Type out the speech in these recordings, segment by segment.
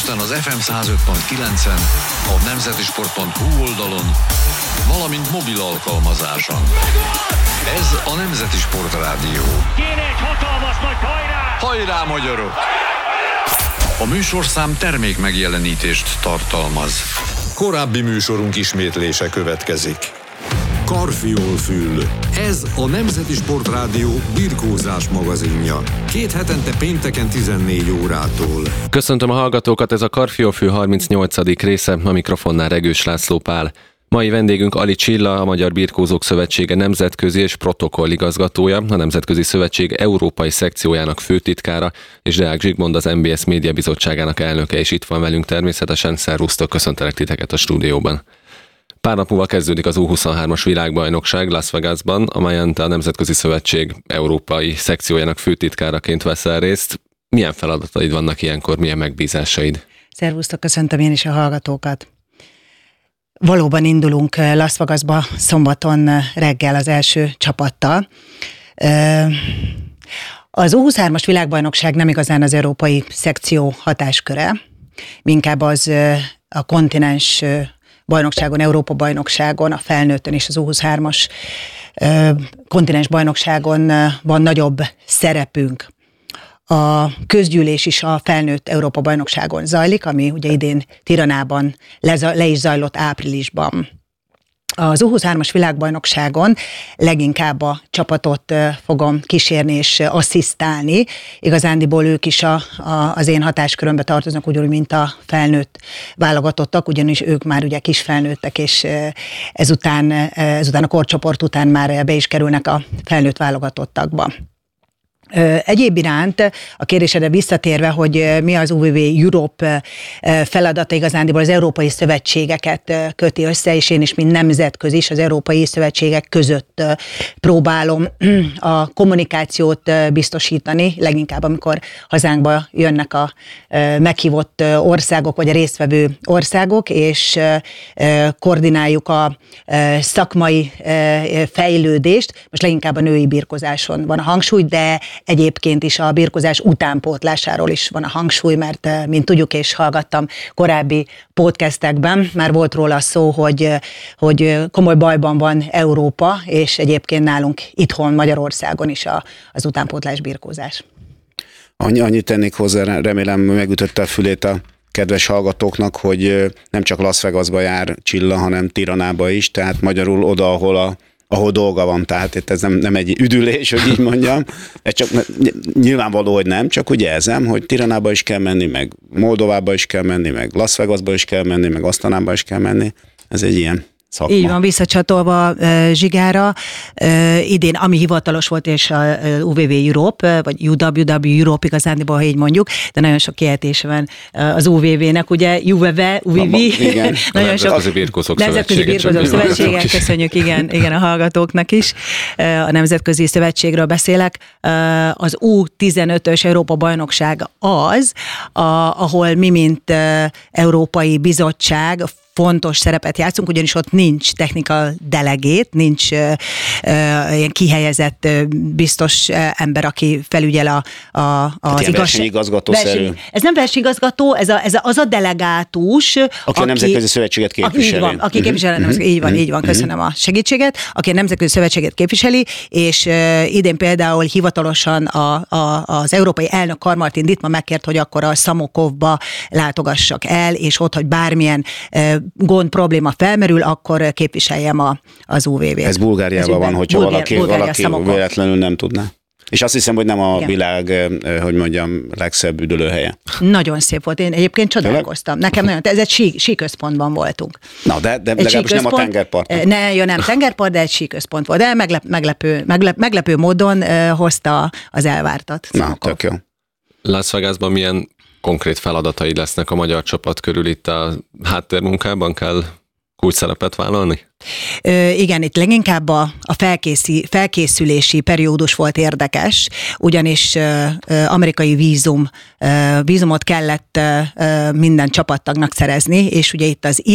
Budapesten az FM 105.9-en, a nemzetisport.hu oldalon, valamint mobil alkalmazáson. Ez a Nemzeti Sport Rádió. Kéne egy hatalmas nagy hajrá! Hajrá, magyarok! A műsorszám termék megjelenítést tartalmaz. Korábbi műsorunk ismétlése következik. Karfiolfül. Ez a Nemzeti Sport Rádió birkózás magazinja. 2 hetente pénteken 14 órától. Köszöntöm a hallgatókat, ez a Karfiolfül 38. része, a mikrofonnál Regős László Pál. Mai vendégünk Ali Csilla, a Magyar Birkózók Szövetsége nemzetközi és protokoll igazgatója, a Nemzetközi Szövetség európai szekciójának főtitkára, és Deák Zsigmond, az MBS Média Bizottságának elnöke, és itt van velünk természetesen. Szervusztok, köszöntelek titeket a stúdióban. Pár nap múlva kezdődik az U23-as világbajnokság Las Vegasban, amelyen a Nemzetközi Szövetség európai szekciójának főtitkáraként veszel részt. Milyen feladataid vannak ilyenkor, milyen megbízásaid? Szervusztok, köszöntöm én is a hallgatókat. Valóban indulunk Las Vegasba szombaton reggel az első csapattal. Az U23-as világbajnokság nem igazán az európai szekció hatásköre, inkább az a kontinens bajnokságon, Európa bajnokságon, a felnőttön és az U23-as kontinens bajnokságon van nagyobb szerepünk. A közgyűlés is a felnőtt Európa bajnokságon zajlik, ami ugye idén Tiranában le is zajlott áprilisban. Az U23-as világbajnokságon leginkább a csapatot fogom kísérni és asszisztálni. Igazándiból ők is az én hatáskörömbe tartoznak, ugyanúgy, mint a felnőtt válogatottak, ugyanis ők már ugye kisfelnőttek, és ezután a korcsoport után már be is kerülnek a felnőtt válogatottakba. Egyéb iránt a kérdésedre visszatérve, hogy mi az UVV Europe feladata, igazándiból az európai szövetségeket köti össze, és én is, mint nemzetközi is az európai szövetségek között próbálom a kommunikációt biztosítani, leginkább amikor hazánkba jönnek a meghívott országok, vagy a résztvevő országok, és koordináljuk a szakmai fejlődést. Most leginkább a női birkózáson van a hangsúly, de egyébként is a birkózás utánpótlásáról is van a hangsúly, mert mint tudjuk és hallgattam korábbi podcastekben, már volt róla szó, hogy komoly bajban van Európa, és egyébként nálunk itthon Magyarországon is az utánpótlás birkózás. Annyit tennék hozzá, remélem megütötte a fülét a kedves hallgatóknak, hogy nem csak Las Vegasba jár Csilla, hanem Tiranába is, tehát magyarul oda, ahol dolga van, tehát itt ez nem egy üdülés, hogy így mondjam. Ez csak nyilvánvaló, hogy nem, csak úgy jelzem, hogy Tiranába is kell menni, meg Moldovába is kell menni, meg Las Vegasba is kell menni, meg Asztanába is kell menni. Ez egy ilyen szakma. Így van, visszacsatolva Zsigára, idén, ami hivatalos volt, és a UVV Europe, vagy UWW Europe igazándiból, ha így mondjuk, de nagyon sok kiejtése van az UVV-nek, ugye, UVV, igen. Nagyon sok Nemzetközi Birkózók Szövetsége, köszönjük, igen, a hallgatóknak is. A Nemzetközi Szövetségről beszélek. Az U15-ös Európa bajnokság az, ahol mi, mint Európai Bizottság fontos szerepet játszunk, ugyanis ott nincs technical delegate, nincs ilyen kihelyezett biztos ember, aki felügyel az versenyigazgató-szerű. Ez nem versenyigazgató, ez az a delegátus, aki a Nemzetközi Szövetséget képviseli. Aki képviseli, így van, köszönöm a segítséget, aki a Nemzetközi Szövetséget képviseli, és idén például hivatalosan az európai elnök Karl-Martin Dittmann megkért, hogy akkor a Szamokovba látogassak el, és ott, hogy bármilyen gond, probléma felmerül, akkor képviseljem az UVV-t. Ez Bulgáriában van, hogyha valaki véletlenül nem tudná. És azt hiszem, hogy nem a világ, hogy mondjam, legszebb üdülőhelye. Nagyon szép volt. Én egyébként csodálkoztam. Nekem nagyon, ez egy síközpontban voltunk. Na, de legalábbis nem a tengerpart. Nem tengerpart, de egy síközpont volt. De meglepő módon hozta az elvártat. Na, tök jó. Las Vegasban milyen konkrét feladatai lesznek a magyar csapat körül? Itt a háttérmunkában kell kulcsszerepet vállalni? Igen, itt leginkább a felkészülési periódus volt érdekes, ugyanis amerikai vízumot kellett minden csapattagnak szerezni, és ugye itt az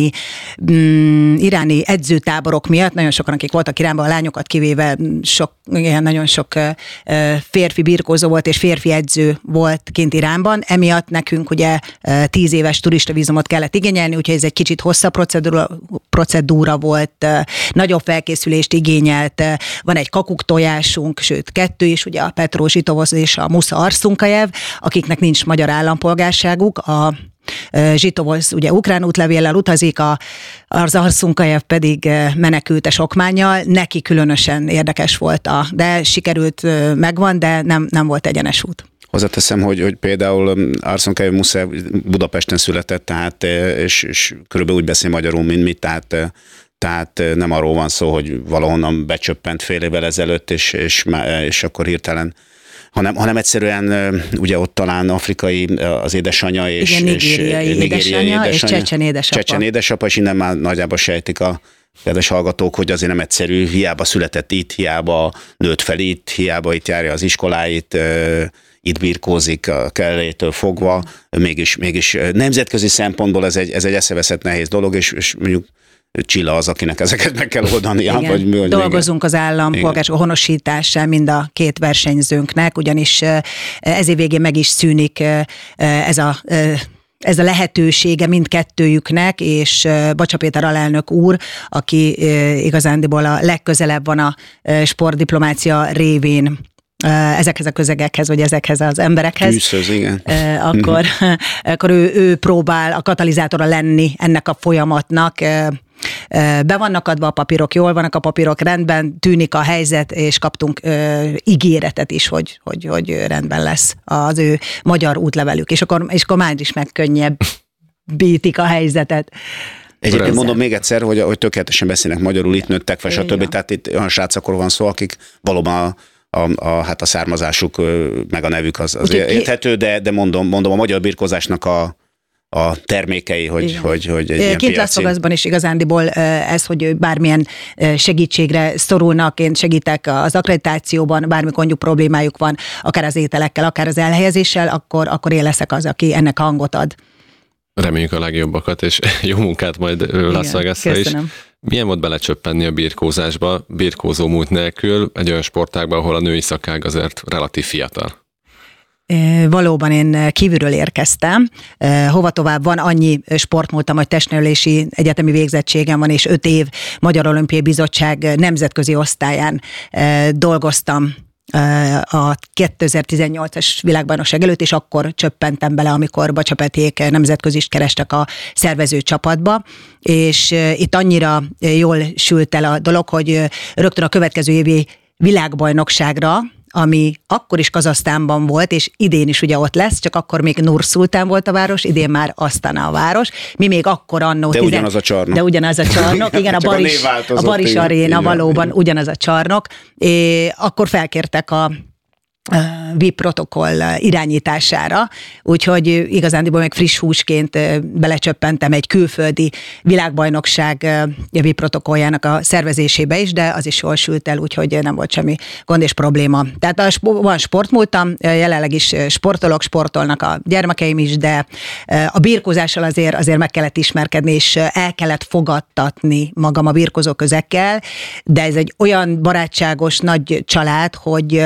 iráni edzőtáborok miatt, nagyon sokan, akik voltak Iránban, a lányokat kivéve nagyon sok férfi birkózó volt, és férfi edző volt kint Iránban, emiatt nekünk ugye 10 éves turistavízumot kellett igényelni, úgyhogy ez egy kicsit hosszabb procedúra volt, nagyobb felkészülést igényelt, van egy kakuk tojásunk, sőt 2 is, ugye a Petro Zsitovoz és a Musa Arszunkajev, akiknek nincs magyar állampolgárságuk, a Zsitovoz ugye ukrán útlevéllel utazik, az Arszunkajev pedig menekültes okmánnyal, neki különösen érdekes volt, de sikerült, megvan, de nem volt egyenes út. Hozzáteszem, hogy például Arszunkajev Musa Budapesten született, tehát, és körülbelül úgy beszél magyarul, mint mi, tehát nem arról van szó, hogy valahonnan becsöppent fél évvel ezelőtt, és akkor hirtelen, hanem egyszerűen ugye ott talán afrikai az édesanyja, és nigériai édesanyja, és csecsen édesapa. Csecsen édesapa, és innen már nagyjából sejtik a kedves hallgatók, hogy azért nem egyszerű, hiába született itt, hiába nőtt fel itt, hiába itt járja az iskoláit, itt birkózik a kelejétől fogva, mégis nemzetközi szempontból ez egy eszeveszett nehéz dolog, és mondjuk Csilla az, akinek ezeket meg kell oldania. Vagy dolgozunk az állampolgárság honosításán mind a 2 versenyzőnknek, ugyanis ez év végén meg is szűnik ez a lehetősége mindkettőjüknek, és Bacsa Péter alelnök úr, aki igazándiból a legközelebb van a sportdiplomácia révén ezekhez a közegekhez, vagy ezekhez az emberekhez. Tűzhöz, igen. Akkor ő próbál a katalizátora lenni ennek a folyamatnak. Be vannak adva a papírok, jól vannak a papírok, rendben tűnik a helyzet, és kaptunk ígéretet is, hogy rendben lesz az ő magyar útlevelük, és akkor már is megkönnyebbítik a helyzetet. Egyébként mondom még egyszer, hogy tökéletesen beszélnek magyarul, itt nőttek fel, stb. Tehát itt olyan srácokról van szó, akik valóban a származásuk, meg a nevük az érthető, de mondom a magyar birkózásnak a termékei, hogy egy ilyen Kint Las Vegasban is igazándiból ez, hogy bármilyen segítségre szorulnak, én segítek az akkreditációban, bármi gondjuk problémájuk van, akár az ételekkel, akár az elhelyezéssel, akkor én leszek az, aki ennek hangot ad. Reméljük a legjobbakat, és jó munkát majd Las Vegasra is. Milyen volt belecsöppenni a birkózásba, birkózó múlt nélkül, egy olyan sportágban, ahol a női szakág azért relatív fiatal? Valóban én kívülről érkeztem. Hova tovább, van annyi sportmúltam, hogy testnevelési egyetemi végzettségem van, és 5 év Magyar Olimpiai Bizottság nemzetközi osztályán dolgoztam a 2018-as világbajnokság előtt, és akkor csöppentem bele, amikor Bacsa Peték nemzetközist kerestek a szervező csapatba, és itt annyira jól sült el a dolog, hogy rögtön a következő évi világbajnokságra, ami akkor is Kazahsztánban volt, és idén is ugye ott lesz, csak akkor még Nur-Szultán volt a város, idén már Asztana a város. Mi még akkor annó... De ugyanaz a csarnok. De ugyanaz a csarnok, igen, a Baris Aréna valóban ugyanaz a csarnok. Akkor felkértek a VIP protokoll irányítására, úgyhogy igazándiból meg friss húsként belecsöppentem egy külföldi világbajnokság VIP protokolljának a szervezésébe is, de az is jól sült el, úgyhogy nem volt semmi gond és probléma. Tehát van sportmúltam, jelenleg is sportolnak a gyermekeim is, de a birkózással azért meg kellett ismerkedni, és el kellett fogadtatni magam a birkózó közekkel, de ez egy olyan barátságos nagy család, hogy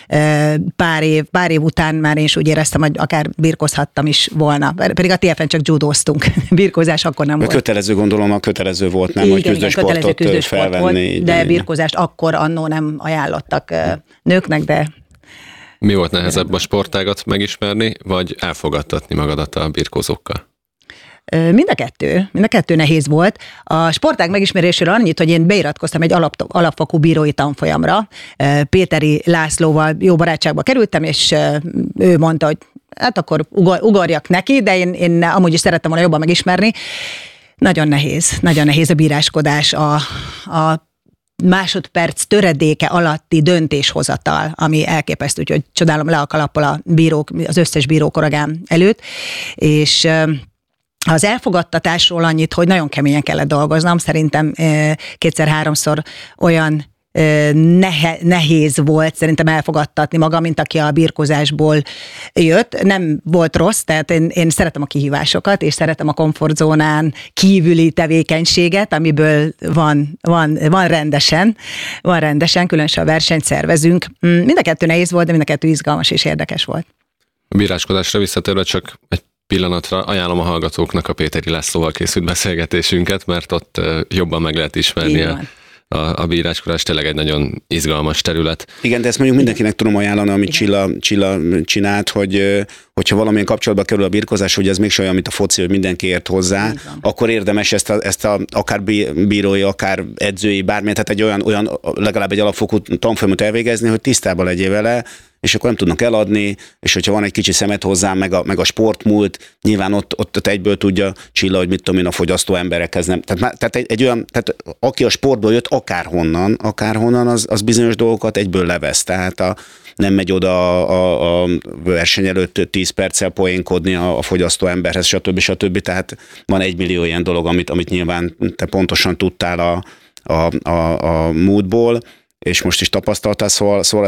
pár év után már én is úgy éreztem, hogy akár birkózhattam is volna. Pedig a TFN csak judóztunk. Birkózás akkor nem volt. Kötelező, gondolom, a kötelező volt, nem? Hogy küzdősportot felvenni. Volt, de birkózást akkor annó nem ajánlottak nőknek, de... Mi volt nehezebb, a sportágat megismerni, vagy elfogadtatni magadat a birkózókkal? Mind a kettő nehéz volt. A sportág megismeréséről annyit, hogy én beiratkoztam egy alapfokú bírói tanfolyamra. Péteri Lászlóval jó barátságba kerültem, és ő mondta, hogy hát akkor ugorjak neki, de én amúgy is szerettem volna jobban megismerni. Nagyon nehéz a bíráskodás, a másodperc töredéke alatti döntéshozatal, ami elképesztő, úgyhogy csodálom le a kalappal az összes bíró koragám előtt, és Az elfogadtatásról annyit, hogy nagyon keményen kellett dolgoznom, szerintem 2-3-szor olyan nehéz volt szerintem elfogadtatni magam, mint aki a birkózásból jött. Nem volt rossz, tehát én szeretem a kihívásokat, és szeretem a komfortzónán kívüli tevékenységet, amiből van rendesen, különösen a versenyt szervezünk. Mind a kettő nehéz volt, de mind a kettő izgalmas és érdekes volt. A bíráskodásra visszatérve csak egy pillanatra ajánlom a hallgatóknak a Péteri Lászlóval készült beszélgetésünket, mert ott jobban meg lehet ismerni a bíráskodás, tényleg egy nagyon izgalmas terület. Igen, de ezt mondjuk mindenkinek tudom ajánlani, amit Csilla csinált, hogyha valamilyen kapcsolatba kerül a birkózás, hogy ez mégsem olyan, mint a foci, hogy mindenki ért hozzá, akkor érdemes ezt a akár bírói, akár edzői, bármilyen, tehát egy olyan legalább egy alapfokú tanfolyamot elvégezni, hogy tisztában legyél vele, és akkor nem tudnak eladni, és hogyha van egy kicsi szemet hozzá, meg a sportmúlt, nyilván ott egyből tudja Csilla, hogy mit tudom én, a fogyasztó emberekhez nem. Tehát egy olyan, tehát aki a sportból jött, akárhonnan, az bizonyos dolgokat egyből levesz. Tehát nem megy oda a verseny előtt 10 perccel poénkodni a fogyasztó emberhez, stb. Tehát van 1 millió ilyen dolog, amit nyilván te pontosan tudtál a múltból, és most is tapasztaltál, szóval ez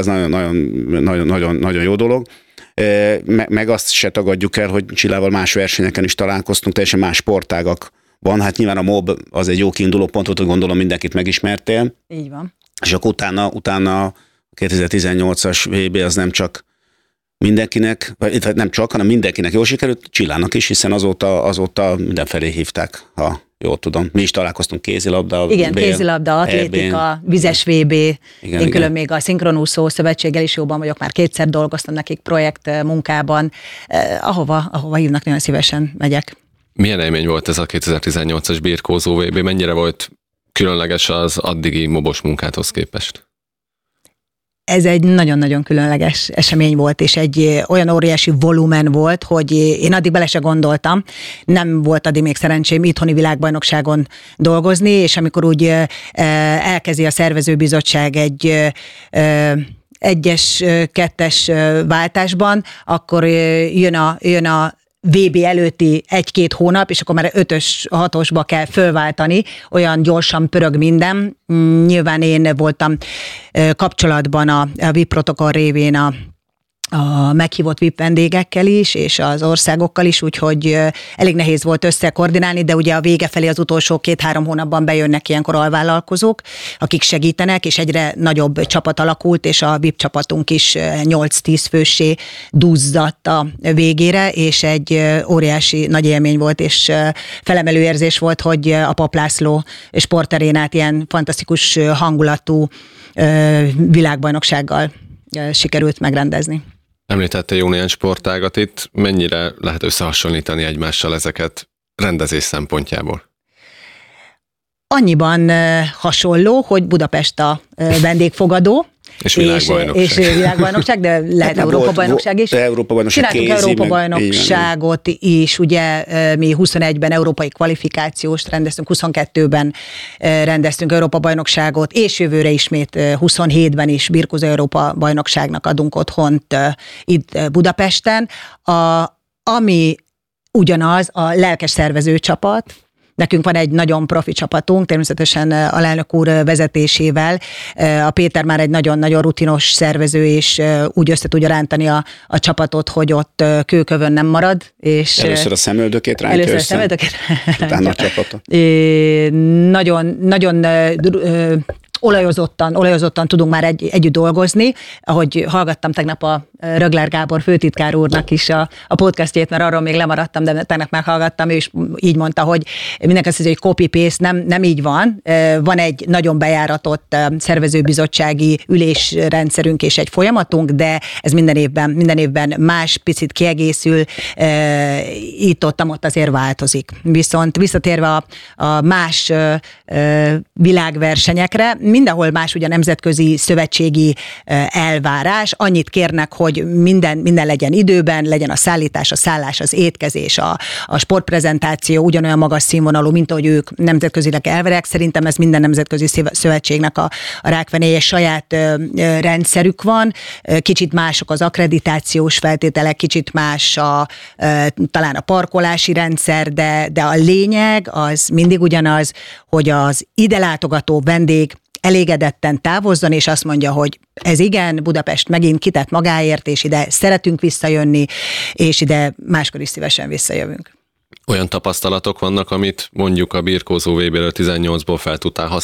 nagyon jó dolog. Meg azt se tagadjuk el, hogy Csillával más versenyeken is találkoztunk, teljesen más sportágakban. Hát nyilván a MOB az egy jó kiinduló pont volt, hogy gondolom mindenkit megismertél. Így van. És akkor utána a 2018-as VB az nem csak mindenkinek, vagy nem csak, hanem mindenkinek jól sikerült, Csillának is, hiszen azóta mindenfelé hívták, ha jól tudom. Mi is találkoztunk kézilabda. Igen, kézilabda, atlétika, vizes VB. Én külön még a Szinkronúszó Szövetséggel is jóban vagyok, már 2-szer dolgoztam nekik projekt munkában. Ahova hívnak, nagyon szívesen megyek. Milyen élmény volt ez a 2018-as birkózó VB? Mennyire volt különleges az addigi mobos munkáthoz képest? Ez egy nagyon-nagyon különleges esemény volt, és egy olyan óriási volumen volt, hogy én addig bele se gondoltam. Nem volt addig még szerencsém itthoni világbajnokságon dolgozni, és amikor úgy elkezdi a szervezőbizottság egy 1-es, 2-es váltásban, akkor jön a VB előtti 1-2 hónap, és akkor már 5-ös, 6-osba kell fölváltani, olyan gyorsan pörög minden. Nyilván én voltam kapcsolatban a VIP protokoll révén a meghívott VIP vendégekkel is, és az országokkal is, úgyhogy elég nehéz volt összekoordinálni, de ugye a vége felé az utolsó 2-3 hónapban bejönnek ilyenkor alvállalkozók, akik segítenek, és egyre nagyobb csapat alakult, és a VIP csapatunk is 8-10 főssé duzzadt a végére, és egy óriási nagy élmény volt, és felemelő érzés volt, hogy a Papp László sportarénát ilyen fantasztikus hangulatú világbajnoksággal sikerült megrendezni. Említette jó néhány sportágat itt, mennyire lehet összehasonlítani egymással ezeket rendezés szempontjából? Annyiban hasonló, hogy Budapest a vendégfogadó, és világbajnokság, de lehet Európa-bajnokság is. Csináltunk Európa-bajnokságot is, ugye mi 21-ben európai kvalifikációst rendeztünk, 22-ben rendeztünk Európa-bajnokságot, és jövőre ismét 27-ben is birkózó Európa-bajnokságnak adunk otthont itt Budapesten. Ami ugyanaz, a lelkes szervező csapat. Nekünk van egy nagyon profi csapatunk, természetesen alelnök úr vezetésével. A Péter már egy nagyon-nagyon rutinos szervező, és úgy össze tudja rántani a csapatot, hogy ott kőkövön nem marad. És először a szemöldökét rántja össze, utána a csapatot. Nagyon olajozottan tudunk már együtt dolgozni. Ahogy hallgattam tegnap a Rögler Gábor főtitkár úrnak is a podcastjét, mert arról még lemaradtam, de tegnap meghallgattam, és így mondta, hogy mindenki azt hiszi, hogy copy-paste, nem így van. Van egy nagyon bejáratott szervezőbizottsági ülésrendszerünk és egy folyamatunk, de ez minden évben más, picit kiegészül, itt-ott azért változik. Viszont visszatérve a más világversenyekre, mindenhol más ugye a nemzetközi szövetségi elvárás. Annyit kérnek, hogy minden legyen időben, legyen a szállítás, a szállás, az étkezés, a sportprezentáció ugyanolyan magas színvonalú, mint ahogy ők nemzetközileg elvárják. Szerintem ez minden nemzetközi szövetségnek a rákfenéje saját rendszerük van. Kicsit mások az akkreditációs feltételek, kicsit más talán a parkolási rendszer, de a lényeg az mindig ugyanaz, hogy az ide látogató vendég elégedetten távozzon, és azt mondja, hogy ez igen, Budapest megint kitett magáért, és ide szeretünk visszajönni, és ide máskor is szívesen visszajövünk. Olyan tapasztalatok vannak, amit mondjuk a birkózó VB-ről 18-ból fel tudtál használni